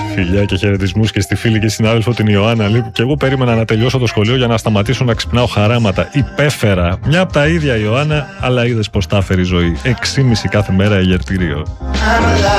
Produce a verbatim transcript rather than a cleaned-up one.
Φιλιά και χαιρετισμούς και στη φίλη και συνάδελφο την Ιωάννα. Λέει, και εγώ περίμενα να τελειώσω το σχολείο για να σταματήσω να ξυπνάω χαράματα. Υπέφερα. Μια από τα ίδια Ιωάννα, αλλά είδες πως τα έφερε η ζωή. Έξι και μισή κάθε μέρα εγερτήριο.